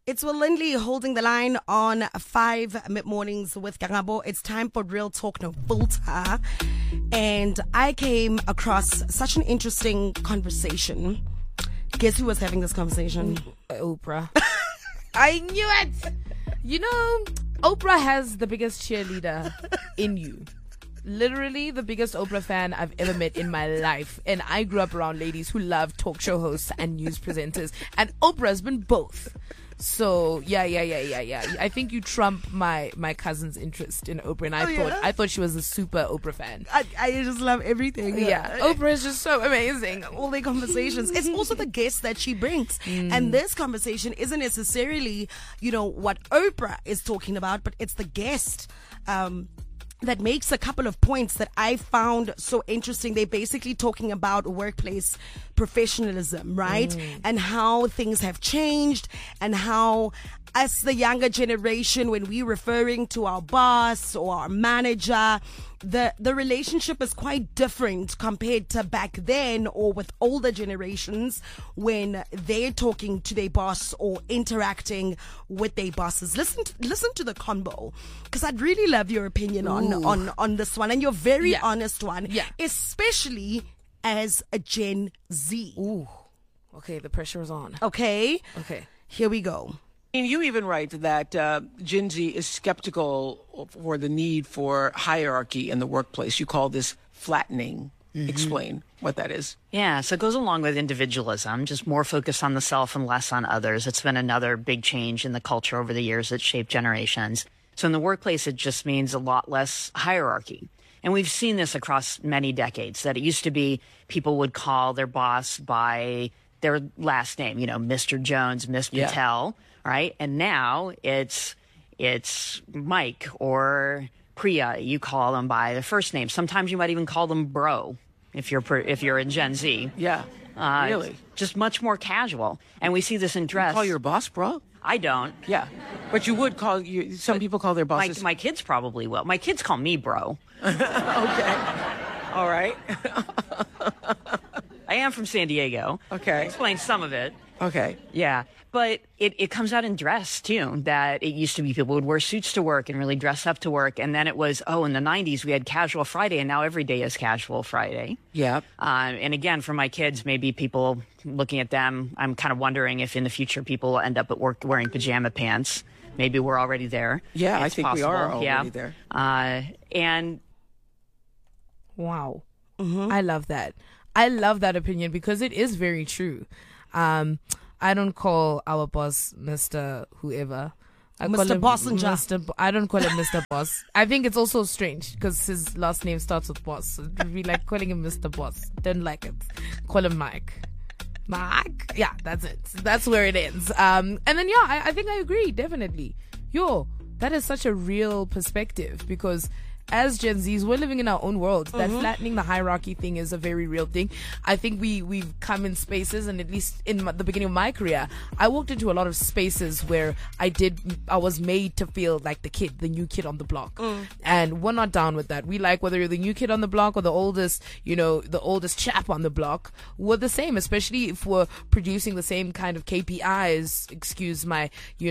It's Will Lindley holding the line on 5 mid-mornings with Gangabo. It's time for Real Talk No Filter. And I came across such an interesting conversation. Guess who was having this conversation? Oprah. I knew it. You know, Oprah has the biggest cheerleader in you. Literally the biggest Oprah fan I've ever met in my life. And I grew up around ladies who love talk show hosts and news presenters. And Oprah's been both. So yeah. I think you trump my cousin's interest in Oprah, and I thought she was a super Oprah fan. I just love everything. Yeah, Oprah is just so amazing. All the conversations. It's also the guests that she brings, and this conversation isn't necessarily, what Oprah is talking about, but it's the guest. That makes a couple of points that I found so interesting. They're basically talking about workplace professionalism, right? And how things have changed, and how as the younger generation, when we're referring to our boss or our manager, the relationship is quite different compared to back then, or with older generations when they're talking to their boss or interacting with their bosses. Listen to the combo, because I'd really love your opinion on this one, and your very honest one, especially as a Gen Z. Ooh, okay, the pressure is on. Okay, here we go. You even write that Gen Z is skeptical for the need for hierarchy in the workplace. You call this flattening. Explain what that is. Yeah, so it goes along with individualism, just more focused on the self and less on others. It's been another big change in the culture over the years that shaped generations. So in the workplace, it just means a lot less hierarchy. And we've seen this across many decades, that it used to be people would call their boss by their last name, Mr. Jones, Miss Patel. Right? And now it's Mike or Priya. You call them by their first name. Sometimes you might even call them bro if you're in Gen Z. Yeah. Really? Just much more casual. And we see this in dress. You call your boss bro? I don't. Yeah. But you would call some people call their bosses. My kids probably will. My kids call me bro. Okay. All right. I am from San Diego. Okay. Explain some of it. Okay. Yeah. But it comes out in dress, too, that it used to be people would wear suits to work and really dress up to work. And then it was, in the 90s, we had Casual Friday, and now every day is Casual Friday. Yeah. And again, for my kids, maybe people looking at them, I'm kind of wondering if in the future people will end up at work wearing pajama pants. Maybe we're already there. Yeah, it's I think possible. We are already there. And wow. I love that. I love that opinion, because it is very true. I don't call our boss Mr. Whoever. I call him Mr. I don't call him Mr. Boss. I think it's also strange because his last name starts with Boss. So it'd be like calling him Mr. Boss. Don't like it. Call him Mike. Mike? Yeah, that's it. That's where it ends. And then, I think I agree, definitely. That is such a real perspective, because as Gen Zs, we're living in our own world. That flattening the hierarchy thing is a very real thing. I think we've come in spaces, and at least in the beginning of my career, I walked into a lot of spaces where I was made to feel like the new kid on the block. And we're not down with that. We like, whether you're the new kid on the block or the oldest chap on the block, we're the same, especially if we're producing the same kind of KPIs, excuse my,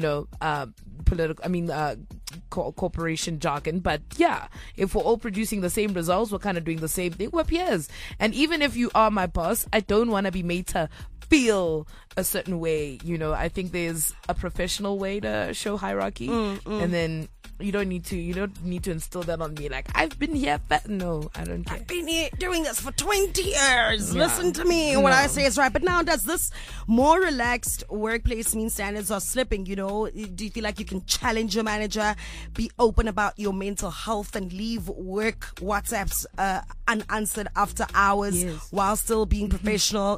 corporation jargon. But yeah, if we're all producing the same results, we're kind of doing the same thing. We're peers. And even if you are my boss, I don't want to be made to feel a certain way. I think there's a professional way to show hierarchy, and then you don't need to instill that on me. Like, I've been here. No, I don't care. I've been here doing this for 20 years. Yeah. Listen to me. What I say is right. But now, does this more relaxed workplace mean standards are slipping? Do you feel like you can challenge your manager, be open about your mental health, and leave work WhatsApps unanswered after hours while still being professional?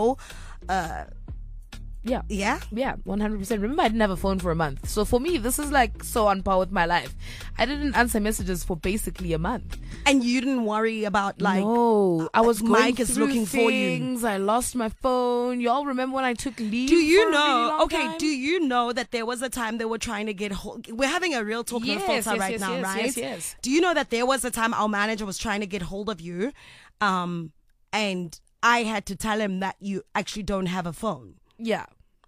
Yeah, 100%. Remember, I didn't have a phone for a month. So for me, this is like so on par with my life. I didn't answer messages for basically a month. And you didn't worry about no, I was going Mike is looking things. For you. I lost my phone. Y'all remember when I took leave? Do you know? A really long time? Do you know that there was a time they were trying to get hold? We're having a real talk on filter right now, right? Yes. Do you know that there was a time our manager was trying to get hold of you, and I had to tell him that you actually don't have a phone. Yeah.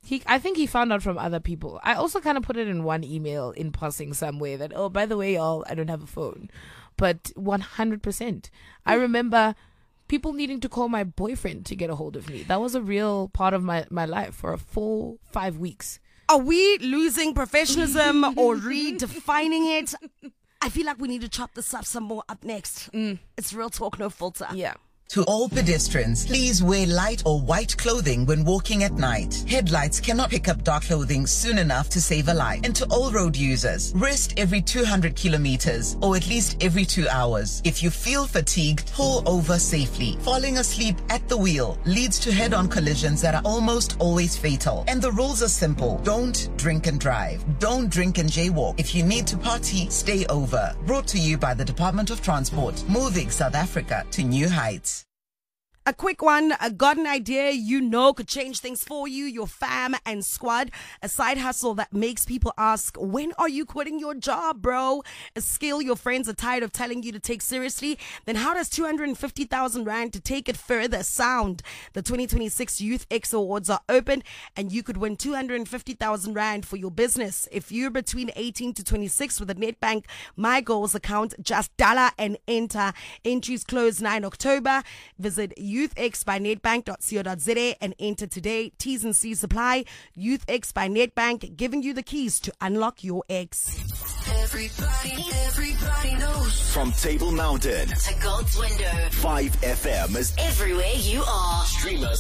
I think he found out from other people. I also kind of put it in one email in passing somewhere that, oh, by the way, y'all, I don't have a phone. But 100%. I remember people needing to call my boyfriend to get a hold of me. That was a real part of my life for a full 5 weeks. Are we losing professionalism or redefining it? I feel like we need to chop this up some more up next. It's Real Talk, No Filter. Yeah. To all pedestrians, please wear light or white clothing when walking at night. Headlights cannot pick up dark clothing soon enough to save a life. And to all road users, rest every 200 kilometers or at least every 2 hours. If you feel fatigued, pull over safely. Falling asleep at the wheel leads to head-on collisions that are almost always fatal. And the rules are simple. Don't drink and drive. Don't drink and jaywalk. If you need to party, stay over. Brought to you by the Department of Transport, moving South Africa to new heights. A quick one. Got an idea you know could change things for you, your fam and squad. A side hustle that makes people ask, when are you quitting your job, bro? A skill your friends are tired of telling you to take seriously. Then how does 250,000 Rand to take it further sound? The 2026 Youth X Awards are open and you could win 250,000 Rand for your business. If you're between 18 to 26 with a Nedbank My Goals account, just dollar and enter. Entries close 9 October. Visit YouthX by Nedbank.co.za and enter today. T's and C's apply. YouthX by Nedbank, giving you the keys to unlock your X. Everybody knows. From Table Mountain To God's window. 5FM is Everywhere you are. streamers.